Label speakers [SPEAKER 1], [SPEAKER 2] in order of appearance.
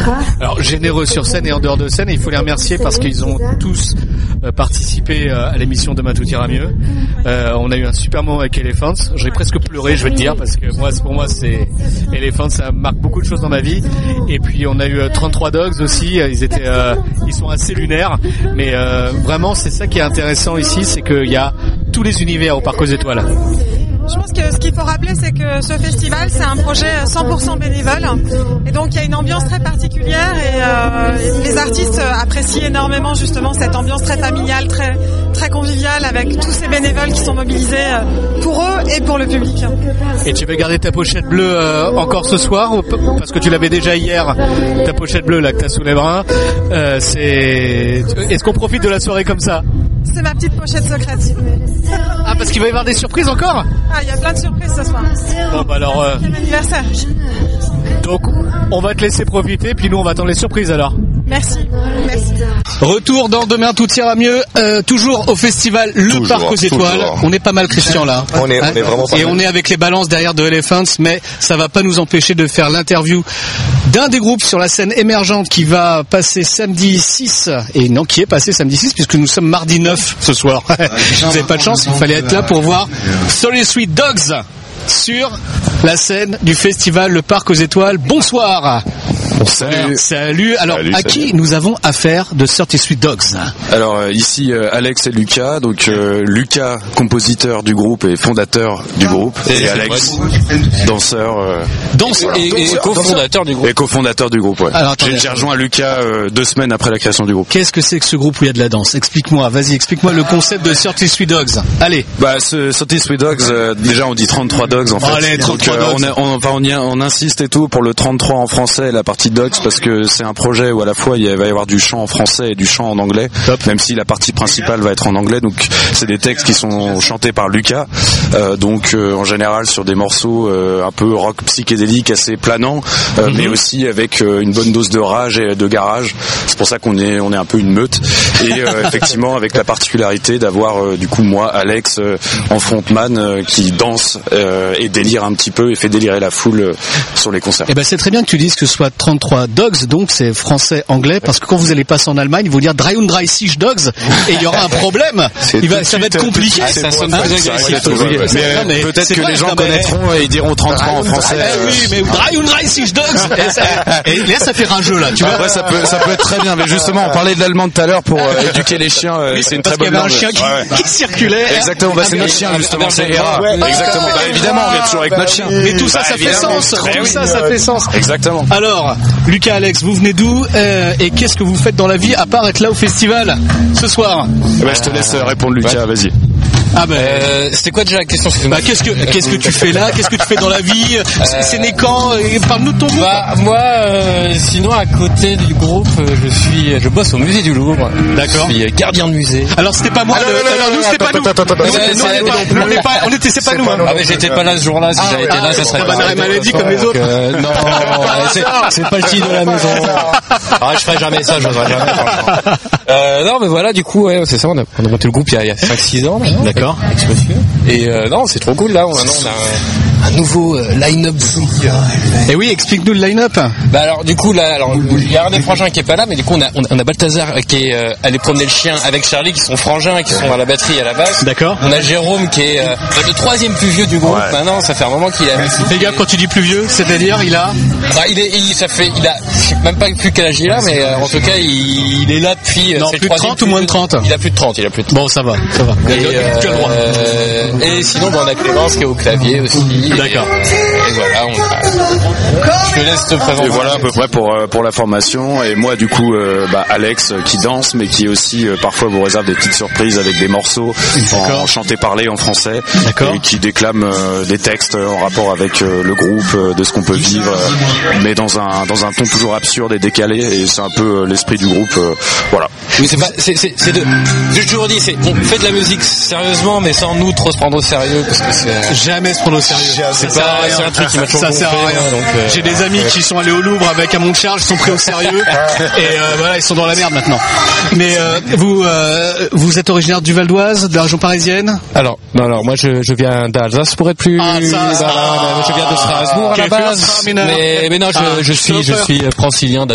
[SPEAKER 1] Alors généreux sur scène et en dehors de scène, et il faut les remercier parce qu'ils ont tous participé à l'émission Demain tout ira mieux. On a eu un super moment avec Elephants. J'ai presque pleuré, je vais te dire, parce que pour moi c'est Elephants, ça marque beaucoup de choses dans ma vie. Et puis on a eu 33 Dogs aussi. Ils sont assez lunaires, mais vraiment c'est ça qui est intéressant ici, c'est qu'il y a tous les univers au Parc aux Étoiles.
[SPEAKER 2] Je pense que ce qu'il faut rappeler, c'est que ce festival, c'est un projet 100% bénévole. Et donc, il y a une ambiance très particulière et les artistes apprécient énormément justement cette ambiance très familiale, très, très conviviale avec tous ces bénévoles qui sont mobilisés pour eux et pour le public.
[SPEAKER 1] Et tu veux garder ta pochette bleue encore ce soir, parce que tu l'avais déjà hier, ta pochette bleue là que t'as sous les bras. Est-ce qu'on profite de la soirée comme ça?
[SPEAKER 2] C'est ma petite pochette secrète.
[SPEAKER 1] Ah, parce qu'il va y avoir des surprises encore?
[SPEAKER 2] Ah, il y a plein de surprises ce soir.
[SPEAKER 1] Bon, bah alors...
[SPEAKER 2] C'est mon anniversaire.
[SPEAKER 1] Donc, on va te laisser profiter, puis nous, on va attendre les surprises alors.
[SPEAKER 2] Merci.
[SPEAKER 1] Retour dans Demain tout ira mieux, toujours au festival Le Parc aux Étoiles. On est pas mal, Christian, là.
[SPEAKER 3] On est vraiment pas mal.
[SPEAKER 1] Et on est avec les balances derrière de Elephants, mais ça va pas nous empêcher de faire l'interview d'un des groupes sur la scène émergente qui va passer samedi 6, et non, qui est passé samedi 6, puisque nous sommes mardi 9 ce soir. Vous n'avez pas de chance, il fallait être là pour voir Solid Sweet Dogs sur la scène du festival Le Parc aux Étoiles. Bonsoir. Salut. Alors, à qui nous avons affaire de 30 Sweet Dogs?
[SPEAKER 3] Alors ici Alex et Lucas. Donc Lucas, compositeur du groupe et fondateur du groupe, et Alex, danseur
[SPEAKER 4] et cofondateur du groupe.
[SPEAKER 3] Et cofondateur du groupe. Ouais. Alors, j'ai rejoint Lucas 2 semaines après la création du groupe.
[SPEAKER 1] Qu'est-ce que c'est que ce groupe où il y a de la danse? Explique-moi le concept de 30 Sweet Dogs. Allez.
[SPEAKER 3] Bah, ce 30 Sweet Dogs, déjà on dit 33 Dogs en fait.
[SPEAKER 1] Allez, 33
[SPEAKER 3] dogs. On insiste et tout pour le 33 en français, la partie Dogs, parce que c'est un projet où à la fois il va y avoir du chant en français et du chant en anglais. Top. Même si la partie principale va être en anglais. Donc c'est des textes qui sont chantés par Lucas. En général sur des morceaux un peu rock psychédélique, assez planant, mais aussi avec une bonne dose de rage et de garage. C'est pour ça qu'on est un peu une meute. Et effectivement avec la particularité d'avoir du coup moi, Alex, en frontman, qui danse et délire un petit peu et fait délirer la foule sur les concerts.
[SPEAKER 1] Et ben c'est très bien que tu dises que ce soit 33 Dogs, donc c'est français-anglais, parce que quand vous allez passer en Allemagne, ils vont dire 33 Dogs et il y aura un problème. Ça va être compliqué.
[SPEAKER 4] Ça sonne très agressif.
[SPEAKER 3] Mais peut-être que les gens connaîtront et ils diront 33 en français.
[SPEAKER 1] Oui, mais 33 Dogs. Et là, ça fait rageux là. Tu vois.
[SPEAKER 3] Après, ça peut être très bien. Mais justement, on parlait de l'allemand tout à l'heure pour éduquer les chiens. C'est une très bonne langue.
[SPEAKER 1] Il y avait un chien qui circulait.
[SPEAKER 3] Exactement. Bah, c'est notre chien justement. C'est Hera. Exactement. Bah, évidemment, on est toujours avec notre chien.
[SPEAKER 1] Mais tout ça, ça fait sens. Tout ça, ça fait sens.
[SPEAKER 3] Exactement.
[SPEAKER 1] Alors, Lucas, Alex, vous venez d'où et qu'est-ce que vous faites dans la vie à part être là au festival ce soir?
[SPEAKER 3] Je te laisse répondre, Lucas. Vas-y.
[SPEAKER 4] Ah c'était quoi déjà la question?
[SPEAKER 1] Qu'est-ce que tu fais là? Qu'est-ce que tu fais dans la vie? C'est né quand? Parle-nous de ton groupe.
[SPEAKER 4] Moi, sinon à côté du groupe, je bosse au musée du Louvre.
[SPEAKER 1] D'accord.
[SPEAKER 4] Je suis gardien de musée.
[SPEAKER 1] Alors c'était pas moi. Nous c'était pas nous. C'est pas nous.
[SPEAKER 4] Ah mais j'étais pas là ce jour-là. Si j'avais été là, ça serait
[SPEAKER 1] pas la maladie comme les autres.
[SPEAKER 4] Non, c'est pas le titre de la maison. Je ferai jamais ça, j'oserais jamais. Non mais voilà, du coup, c'est ça. On a monté le groupe il y a 5-6 ans.
[SPEAKER 1] D'accord.
[SPEAKER 4] Et non, c'est trop cool là. On a un nouveau line-up.
[SPEAKER 1] Et oui, explique-nous le line-up.
[SPEAKER 4] Bah alors du coup là, il y a un des frangins qui est pas là, mais du coup on a Balthazar qui est allé promener le chien avec Charlie, qui sont frangins, qui sont à la batterie et à la basse.
[SPEAKER 1] D'accord.
[SPEAKER 4] On a Jérôme qui est le 3e plus vieux du groupe. Maintenant, ça fait un moment qu'il a.
[SPEAKER 1] Fais gaffe quand tu dis plus vieux, c'est-à-dire il a.
[SPEAKER 4] Je sais même pas plus quel âge il a, mais en tout cas il est là depuis.
[SPEAKER 1] Non, plus de 30 ou moins de 30.
[SPEAKER 4] Il a plus de 30.
[SPEAKER 1] Bon, ça va.
[SPEAKER 4] Et sinon, on a Clémence qui est au clavier aussi.
[SPEAKER 1] D'accord.
[SPEAKER 4] Et voilà, je te laisse te présenter.
[SPEAKER 3] Et voilà à peu près pour la formation. Et moi, du coup, Alex qui danse, mais qui aussi parfois vous réserve des petites surprises avec des morceaux en chanté-parlé en français.
[SPEAKER 1] D'accord.
[SPEAKER 3] Et qui déclame des textes en rapport avec le groupe, de ce qu'on peut vivre, mais dans un ton toujours absurde et décalé. Et c'est un peu l'esprit du groupe. Voilà.
[SPEAKER 4] Oui, j'ai toujours dit, on fait de la musique sérieusement, mais sans nous trop se prendre au sérieux, parce que c'est
[SPEAKER 1] jamais se prendre au sérieux.
[SPEAKER 4] C'est un truc qui m'a toujours
[SPEAKER 1] sert à rien. J'ai des amis qui sont allés au Louvre avec un monte charge, ils sont pris au sérieux et voilà, ils sont dans la merde maintenant. Mais vous êtes originaire du Val d'Oise, de la région parisienne?
[SPEAKER 4] Alors moi je viens d'Alsace pour être plus. Je viens de Strasbourg à la base. Mais non, je suis francilien.